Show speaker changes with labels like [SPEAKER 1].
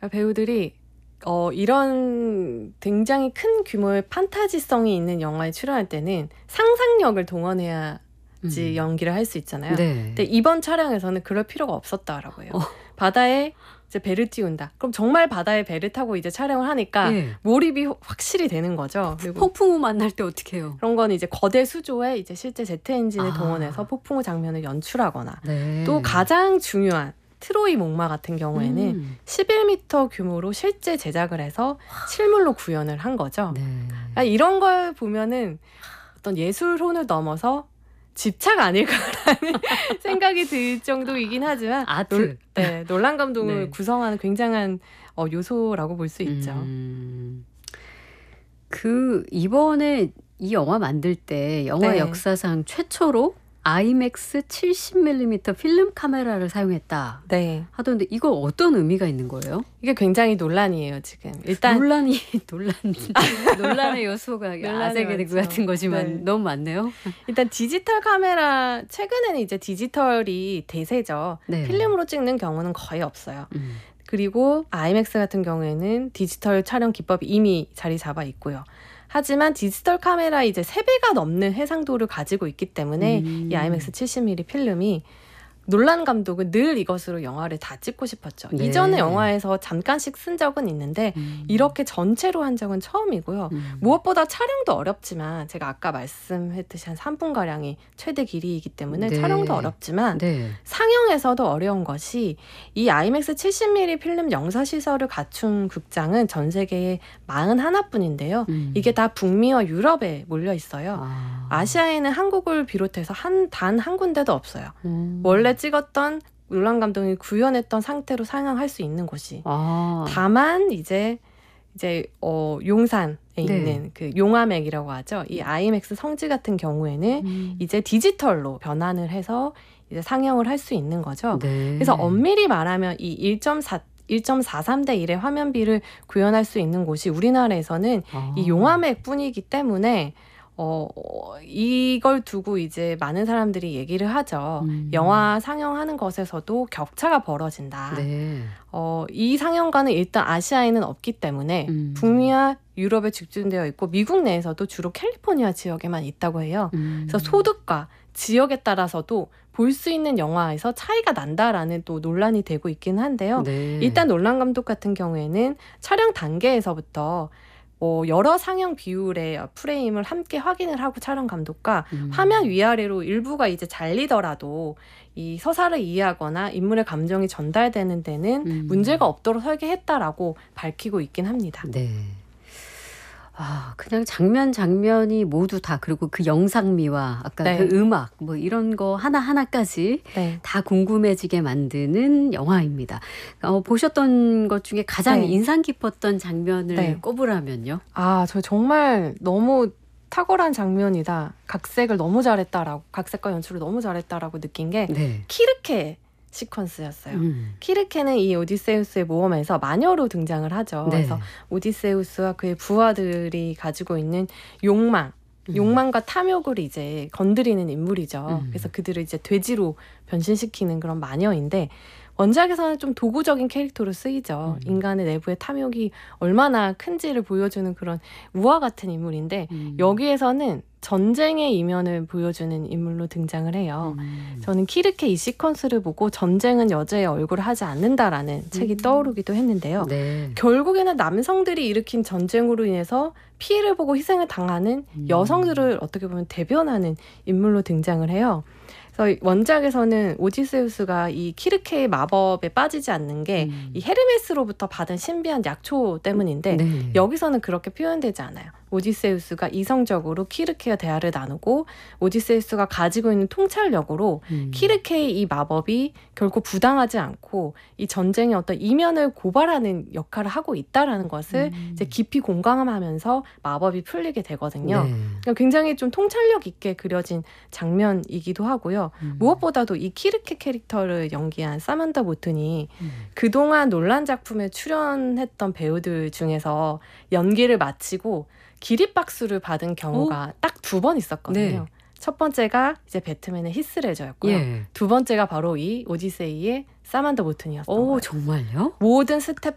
[SPEAKER 1] 그러니까 배우들이 이런 굉장히 큰 규모의 판타지성이 있는 영화에 출연할 때는 상상력을 동원해야지 연기를 할 수 있잖아요.
[SPEAKER 2] 네.
[SPEAKER 1] 근데 이번 촬영에서는 그럴 필요가 없었다라고 해요. 바다에 이제 배를 띄운다. 그럼 정말 바다에 배를 타고 이제 촬영을 하니까
[SPEAKER 2] 예.
[SPEAKER 1] 몰입이 확실히 되는 거죠. 그리고
[SPEAKER 2] 폭풍우 만날 때 어떻게 해요?
[SPEAKER 1] 그런 거는 이제 거대 수조에 이제 실제 제트 엔진을 동원해서 폭풍우 장면을 연출하거나
[SPEAKER 2] 네.
[SPEAKER 1] 또 가장 중요한 트로이 목마 같은 경우에는 11m 규모로 실제 제작을 해서 실물로 구현을 한 거죠.
[SPEAKER 2] 네.
[SPEAKER 1] 그러니까 이런 걸 보면은 어떤 예술혼을 넘어서 집착 아닐까라는 생각이 들 정도이긴 하지만
[SPEAKER 2] 아트.
[SPEAKER 1] 놀란 감동을
[SPEAKER 2] 네.
[SPEAKER 1] 구성하는 굉장한 요소라고 볼 수 있죠.
[SPEAKER 2] 이번에 이 영화 만들 때 영화
[SPEAKER 1] 네.
[SPEAKER 2] 역사상 최초로 IMAX 70mm 필름 카메라를 사용했다
[SPEAKER 1] 네.
[SPEAKER 2] 하던데 이거 어떤 의미가 있는 거예요?
[SPEAKER 1] 이게 굉장히 논란이에요, 지금. 일단
[SPEAKER 2] 논란의 요소가 아재 개그 같은 거지만
[SPEAKER 1] 네.
[SPEAKER 2] 너무 많네요.
[SPEAKER 1] 일단 디지털 카메라, 최근에는 이제 디지털이 대세죠.
[SPEAKER 2] 네.
[SPEAKER 1] 필름으로 찍는 경우는 거의 없어요. 그리고 IMAX 같은 경우에는 디지털 촬영 기법이 이미 자리 잡아 있고요. 하지만 디지털 카메라 이제 3배가 넘는 해상도를 가지고 있기 때문에 이 IMAX 70mm 필름이 놀란 감독은 늘 이것으로 영화를 다 찍고 싶었죠.
[SPEAKER 2] 네.
[SPEAKER 1] 이전에 영화에서 잠깐씩 쓴 적은 있는데 이렇게 전체로 한 적은 처음이고요. 무엇보다 촬영도 어렵지만 제가 아까 말씀했듯이 한 3분가량이 최대 길이이기 때문에
[SPEAKER 2] 네.
[SPEAKER 1] 촬영도 어렵지만
[SPEAKER 2] 네.
[SPEAKER 1] 상영에서도 어려운 것이 이 IMAX 70mm 필름 영사시설을 갖춘 극장은 전 세계에 41뿐인데요. 이게 다 북미와 유럽에 몰려 있어요. 아시아에는 한국을 비롯해서 단 한 군데도 없어요. 원래 찍었던 놀란 감독이 구현했던 상태로 상영할 수 있는 곳이. 다만 이제 용산에 있는 그 용화맥이라고 하죠. 이 IMAX 성지 같은 경우에는 이제 디지털로 변환을 해서 이제 상영을 할 수 있는 거죠.
[SPEAKER 2] 네.
[SPEAKER 1] 그래서 엄밀히 말하면 이 1.43대 1의 화면비를 구현할 수 있는 곳이 우리나라에서는 이 용화맥 뿐이기 때문에 이걸 두고 이제 많은 사람들이 얘기를 하죠. 영화 상영하는 것에서도 격차가 벌어진다.
[SPEAKER 2] 네.
[SPEAKER 1] 이 상영관은 일단 아시아에는 없기 때문에 북미와 유럽에 집중되어 있고 미국 내에서도 주로 캘리포니아 지역에만 있다고 해요. 그래서 소득과 지역에 따라서도 볼 수 있는 영화에서 차이가 난다라는 또 논란이 되고 있긴 한데요.
[SPEAKER 2] 네.
[SPEAKER 1] 일단 놀란 감독 같은 경우에는 촬영 단계에서부터 여러 상영 비율의 프레임을 함께 확인을 하고 촬영 감독과 화면 위아래로 일부가 이제 잘리더라도 이 서사를 이해하거나 인물의 감정이 전달되는 데는 문제가 없도록 설계했다라고 밝히고 있긴 합니다.
[SPEAKER 2] 네. 그냥 장면이 모두 다 그리고 그 영상미와 아까
[SPEAKER 1] 네.
[SPEAKER 2] 그 음악 뭐 이런 거 하나하나까지
[SPEAKER 1] 네.
[SPEAKER 2] 다 궁금해지게 만드는 영화입니다. 보셨던 것 중에 가장
[SPEAKER 1] 네.
[SPEAKER 2] 인상 깊었던 장면을
[SPEAKER 1] 네.
[SPEAKER 2] 꼽으라면요?
[SPEAKER 1] 저 정말 너무 탁월한 장면이다. 각색을 너무 잘했다라고, 각색과 연출을 너무 잘했다라고 느낀 게
[SPEAKER 2] 네.
[SPEAKER 1] 키르케 시퀀스였어요. 키르케는 이 오디세우스의 모험에서 마녀로 등장을 하죠.
[SPEAKER 2] 네.
[SPEAKER 1] 그래서 오디세우스와 그의 부하들이 가지고 있는 욕망과 탐욕을 이제 건드리는 인물이죠. 그래서 그들을 이제 돼지로 변신시키는 그런 마녀인데 원작에서는 좀 도구적인 캐릭터로 쓰이죠. 인간의 내부의 탐욕이 얼마나 큰지를 보여주는 그런 우화 같은 인물인데 여기에서는 전쟁의 이면을 보여주는 인물로 등장을 해요. 저는 키르케 이 시퀀스를 보고 전쟁은 여자의 얼굴을 하지 않는다라는 책이 떠오르기도 했는데요.
[SPEAKER 2] 네.
[SPEAKER 1] 결국에는 남성들이 일으킨 전쟁으로 인해서 피해를 보고 희생을 당하는 여성들을 어떻게 보면 대변하는 인물로 등장을 해요. 그래서 원작에서는 오디세우스가 이 키르케의 마법에 빠지지 않는 게 이 헤르메스로부터 받은 신비한 약초 때문인데
[SPEAKER 2] 네.
[SPEAKER 1] 여기서는 그렇게 표현되지 않아요. 오디세우스가 이성적으로 키르케와 대화를 나누고 오디세우스가 가지고 있는 통찰력으로 키르케의 이 마법이 결코 부당하지 않고 이 전쟁의 어떤 이면을 고발하는 역할을 하고 있다라는 것을 이제 깊이 공감하면서 마법이 풀리게 되거든요.
[SPEAKER 2] 네.
[SPEAKER 1] 그러니까 굉장히 좀 통찰력 있게 그려진 장면이기도 하고요. 무엇보다도 이 키르케 캐릭터를 연기한 사만다 모튼이 그동안 논란 작품에 출연했던 배우들 중에서 연기를 마치고 기립박수를 받은 경우가 딱 2번 있었거든요.
[SPEAKER 2] 네.
[SPEAKER 1] 첫 번째가 이제 배트맨의 히스레저였고요.
[SPEAKER 2] 예.
[SPEAKER 1] 두 번째가 바로 이 오디세이의 사만다 모튼이었던 거예요.
[SPEAKER 2] 정말요?
[SPEAKER 1] 모든 스텝